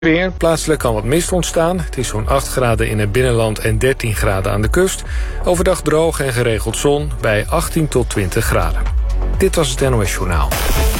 Weer, plaatselijk kan wat mist ontstaan. Het is zo'n 8 graden in het binnenland en 13 graden aan de kust. Overdag droog en geregeld zon bij 18 tot 20 graden. Dit was het NOS Journaal.